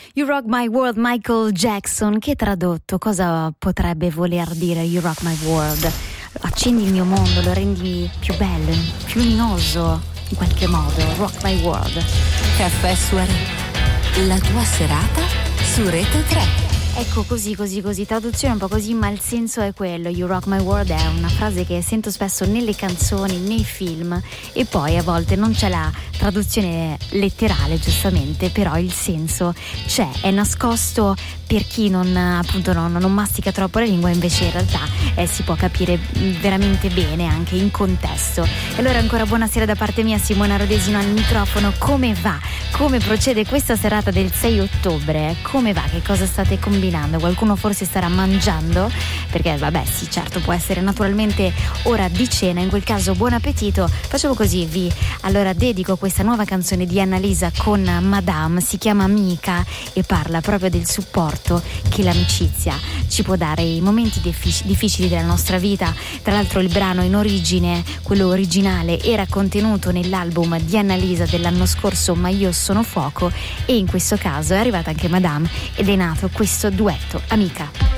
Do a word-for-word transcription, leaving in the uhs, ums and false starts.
You Rock My World, Michael Jackson, che tradotto cosa potrebbe voler dire You Rock My World? Accendi il mio mondo, lo rendi più bello, più luminoso in qualche modo. Rock My World. Caffè Soirée, la tua serata su Rete tre. Ecco, così così così, traduzione un po' così, ma il senso è quello. You Rock My World è una frase che sento spesso nelle canzoni, nei film, e poi a volte non c'è la traduzione letterale, giustamente, però il senso c'è, è nascosto per chi non, appunto, non, non mastica troppo la lingua, invece in realtà eh, si può capire veramente bene anche in contesto. E allora ancora buonasera da parte mia, Simona Rodesino al microfono. Come va? Come procede questa serata del sei ottobre? Come va? Che cosa state combinando? Qualcuno forse starà mangiando, perché vabbè sì, certo, può essere naturalmente ora di cena, in quel caso buon appetito. Facevo così, vi allora dedico questa nuova canzone di Annalisa con Madame, si chiama Amica e parla proprio del supporto che l'amicizia ci può dare in momenti diffic- difficili della nostra vita. Tra l'altro il brano in origine, quello originale, era contenuto nell'album di Annalisa dell'anno scorso, Ma io sono fuoco, e in questo caso è arrivata anche Madame ed è nato questo duetto, Amica.